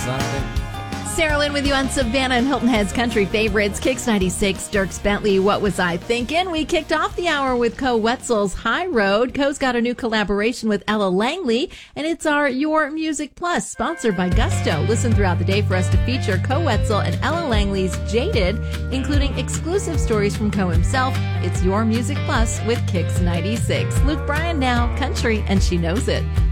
Sarah Lynn with you on Savannah and Hilton Head's Country Favorites. Kicks 96, Dierks Bentley, What Was I Thinking? We kicked off the hour with Co Wetzel's High Road. Co's got a new collaboration with Ella Langley, and it's our Your Music Plus, sponsored by Gusto. Listen throughout the day for us to feature Co Wetzel and Ella Langley's Jaded, including exclusive stories from Co himself. It's Your Music Plus with Kicks 96. Luke Bryan now, Country, and She Knows It.